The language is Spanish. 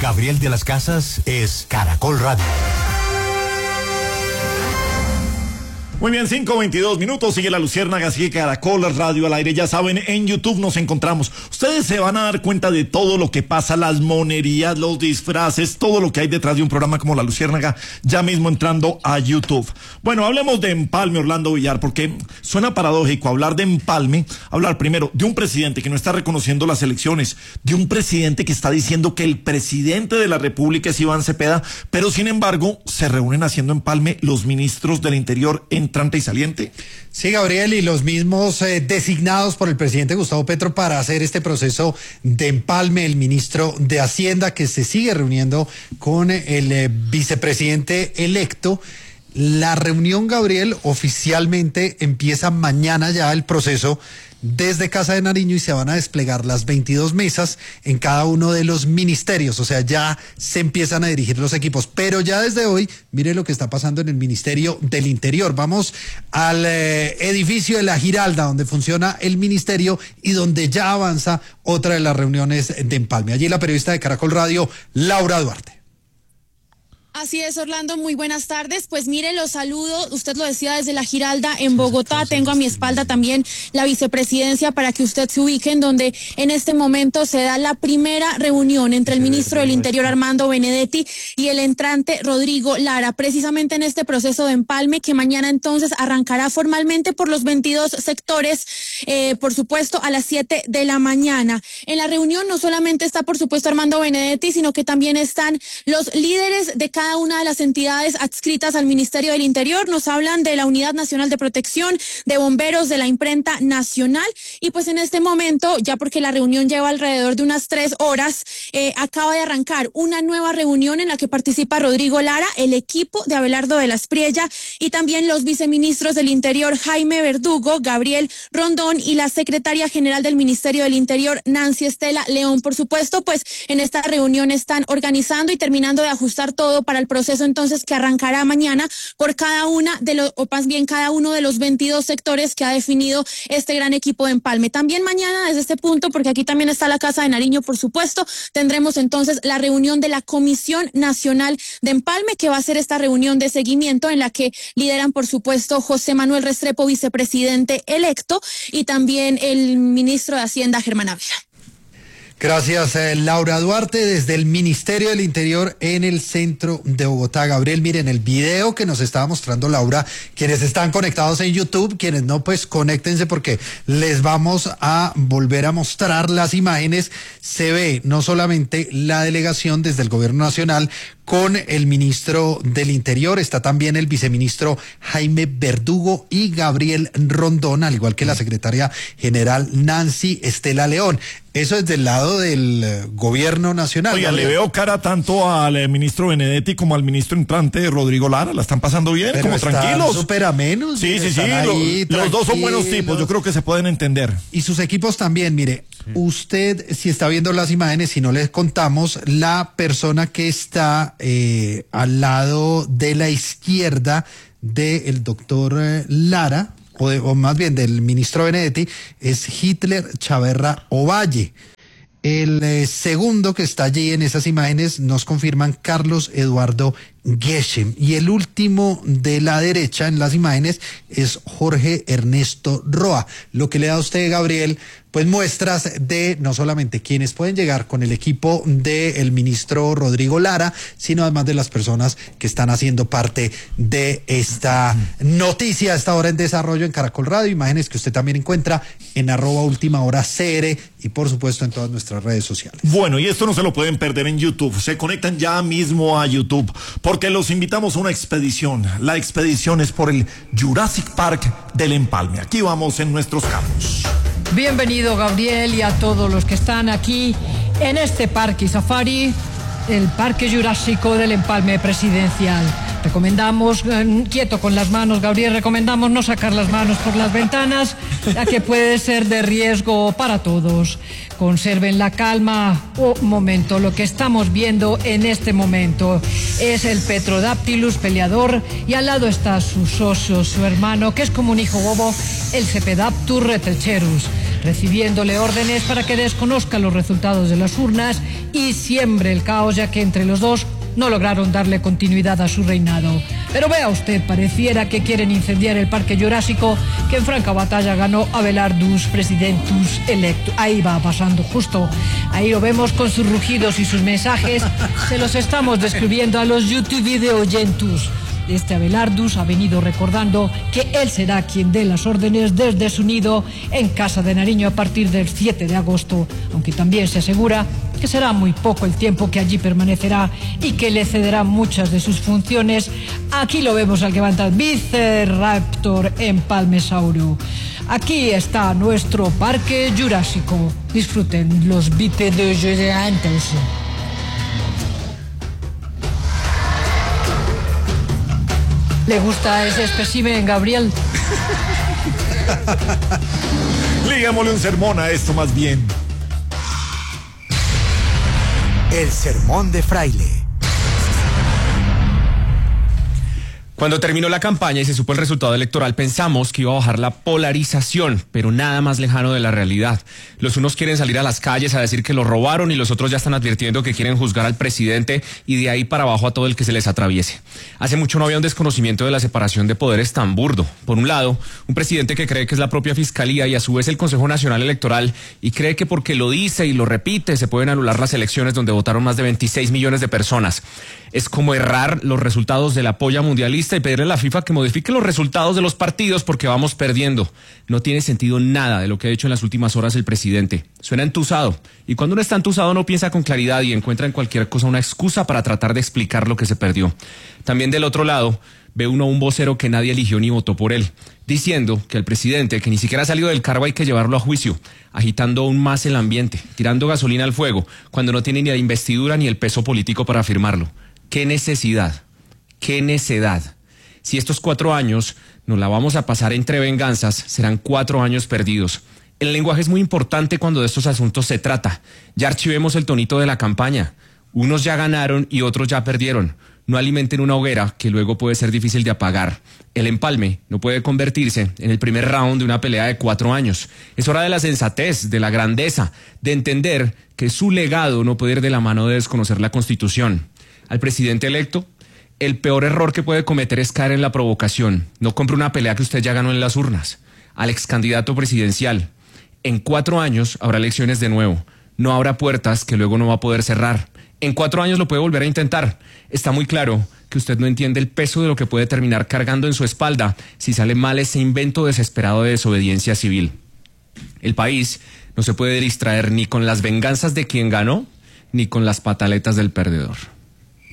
Gabriel de las Casas es Caracol Radio. Muy bien, 5:22, sigue La Luciérnaga, sigue Caracol Radio al aire. Ya saben, en YouTube nos encontramos. Ustedes se van a dar cuenta de todo lo que pasa, las monerías, los disfraces, todo lo que hay detrás de un programa como La Luciérnaga, ya mismo entrando a YouTube. Bueno, hablemos de empalme, Orlando Villar, porque suena paradójico hablar de empalme, hablar primero de un presidente que no está reconociendo las elecciones, de un presidente que está diciendo que el presidente de la República es Iván Cepeda, pero sin embargo se reúnen haciendo empalme los ministros del Interior entrante y saliente. Sí, Gabriel, y los mismos designados por el presidente Gustavo Petro para hacer este proceso de empalme, el ministro de Hacienda que se sigue reuniendo con el vicepresidente electo. La reunión, Gabriel, oficialmente empieza mañana ya el proceso desde Casa de Nariño y se van a desplegar las 22 mesas en cada uno de los ministerios, o sea, ya se empiezan a dirigir los equipos, pero ya desde hoy, mire lo que está pasando en el Ministerio del Interior. Vamos al edificio de La Giralda, donde funciona el ministerio y donde ya avanza otra de las reuniones de empalme. Allí la periodista de Caracol Radio, Laura Duarte. Así es, Orlando, muy buenas tardes. Pues mire, los saludo, usted lo decía, desde La Giralda en Bogotá. Tengo a mi espalda también la vicepresidencia para que usted se ubique, en donde en este momento se da la primera reunión entre el ministro del Interior, Armando Benedetti, y el entrante Rodrigo Lara, precisamente en este proceso de empalme que mañana entonces arrancará formalmente por los 22 sectores, por supuesto, a las 7 de la mañana. En la reunión no solamente está, por supuesto, Armando Benedetti, sino que también están los líderes de cada una de las entidades adscritas al Ministerio del Interior. Nos hablan de la Unidad Nacional de Protección, de Bomberos, de la Imprenta Nacional, y pues en este momento, ya porque la reunión lleva alrededor de unas 3 horas, acaba de arrancar una nueva reunión en la que participa Rodrigo Lara, el equipo de Abelardo de la Espriella y también los viceministros del Interior, Jaime Verdugo, Gabriel Rondón, y la secretaria general del Ministerio del Interior, Nancy Estela León. Por supuesto, pues en esta reunión están organizando y terminando de ajustar todo para el proceso entonces que arrancará mañana por cada una de los, o más bien cada uno de los 22 sectores que ha definido este gran equipo de empalme. También mañana desde este punto, porque aquí también está la Casa de Nariño, por supuesto, tendremos entonces la reunión de la Comisión Nacional de Empalme, que va a ser esta reunión de seguimiento en la que lideran, por supuesto, José Manuel Restrepo, vicepresidente electo, y también el ministro de Hacienda, Germán Ávila. Gracias, Laura Duarte, desde el Ministerio del Interior en el centro de Bogotá. Gabriel, miren el video que nos estaba mostrando Laura, quienes están conectados en YouTube, quienes no, pues conéctense porque les vamos a volver a mostrar las imágenes. Se ve no solamente la delegación desde el Gobierno Nacional con el ministro del Interior, está también el viceministro Jaime Verdugo y Gabriel Rondón, al igual que la secretaria general Nancy Estela León. Eso es del lado del Gobierno Nacional. Oiga, le veo cara tanto al ministro Benedetti como al ministro entrante Rodrigo Lara. ¿La están pasando bien? Pero como tranquilos. Súper amenos. Sí. Los dos son buenos tipos. Yo creo que se pueden entender. Y sus equipos también. Mire, usted, si está viendo las imágenes, si no les contamos, la persona que está al lado de la izquierda del doctor Lara, o más bien del ministro Benedetti, es Hitler Chaverra Ovalle. El segundo que está allí en esas imágenes nos confirman Carlos Eduardo Geshem. Y el último de la derecha en las imágenes es Jorge Ernesto Roa. Lo que le da a usted, Gabriel, pues muestras de no solamente quienes pueden llegar con el equipo del ministro Rodrigo Lara, sino además de las personas que están haciendo parte de esta noticia a esta hora en desarrollo en Caracol Radio. Imágenes que usted también encuentra en @ultimahora.cr y por supuesto en todas nuestras redes sociales. Bueno, y esto no se lo pueden perder en YouTube. Se conectan ya mismo a YouTube porque los invitamos a una expedición. La expedición es por el Jurassic Park del Empalme. Aquí vamos en nuestros campos. Bienvenido, Gabriel, y a todos los que están aquí en este parque safari, el Parque Jurásico del Empalme Presidencial. Recomendamos, quieto con las manos, Gabriel, recomendamos no sacar las manos por las ventanas, ya que puede ser de riesgo para todos. Conserven la calma. Un momento, lo que estamos viendo en este momento es el Petrodactylus peleador y al lado está su socio, su hermano, que es como un hijo bobo, el Cepedaptus retelcherus. recibiéndole órdenes para que desconozca los resultados de las urnas y siembre el caos, ya que entre los dos no lograron darle continuidad a su reinado. Pero vea usted, pareciera que quieren incendiar el Parque Jurásico, que en franca batalla ganó Abelardus Presidentus Electus. Ahí va pasando, justo ahí lo vemos con sus rugidos y sus mensajes. Se los estamos describiendo a los YouTube video oyentus. Este Abelardus ha venido recordando que él será quien dé las órdenes desde su nido en Casa de Nariño a partir del 7 de agosto, aunque también se asegura que será muy poco el tiempo que allí permanecerá y que le cederá muchas de sus funciones. Aquí lo vemos al que va a Viceraptor Empalmesauro. Aquí está nuestro Parque Jurásico. Disfruten los bípedos gigantes. ¿Le gusta ese espécimen, Gabriel? Ligámosle un sermón a esto más bien. El sermón de Fraile. Cuando terminó la campaña y se supo el resultado electoral, pensamos que iba a bajar la polarización, pero nada más lejano de la realidad. Los unos quieren salir a las calles a decir que lo robaron y los otros ya están advirtiendo que quieren juzgar al presidente y de ahí para abajo a todo el que se les atraviese. Hace mucho no había un desconocimiento de la separación de poderes tan burdo. Por un lado, un presidente que cree que es la propia Fiscalía y a su vez el Consejo Nacional Electoral y cree que porque lo dice y lo repite se pueden anular las elecciones donde votaron más de 26 millones de personas. Es como errar los resultados de la polla mundialista y pedirle a la FIFA que modifique los resultados de los partidos porque vamos perdiendo. No tiene sentido nada de lo que ha hecho en las últimas horas el presidente. Suena entusado. Y cuando uno está entusado no piensa con claridad y encuentra en cualquier cosa una excusa para tratar de explicar lo que se perdió. También del otro lado, ve uno a un vocero que nadie eligió ni votó por él, diciendo que al presidente, que ni siquiera ha salido del cargo, hay que llevarlo a juicio, agitando aún más el ambiente, tirando gasolina al fuego, cuando no tiene ni la investidura ni el peso político para afirmarlo. ¡Qué necesidad! ¡Qué necedad! Si estos 4 años nos la vamos a pasar entre venganzas, serán 4 años perdidos. El lenguaje es muy importante cuando de estos asuntos se trata. Ya archivemos el tonito de la campaña. Unos ya ganaron y otros ya perdieron. No alimenten una hoguera que luego puede ser difícil de apagar. El empalme no puede convertirse en el primer round de una pelea de 4 años. Es hora de la sensatez, de la grandeza, de entender que su legado no puede ir de la mano de desconocer la Constitución. Al presidente electo, el peor error que puede cometer es caer en la provocación. No compre una pelea que usted ya ganó en las urnas. Al excandidato presidencial, en 4 años habrá elecciones de nuevo. No habrá puertas que luego no va a poder cerrar. En 4 años lo puede volver a intentar. Está muy claro que usted no entiende el peso de lo que puede terminar cargando en su espalda si sale mal ese invento desesperado de desobediencia civil. El país no se puede distraer ni con las venganzas de quien ganó, ni con las pataletas del perdedor.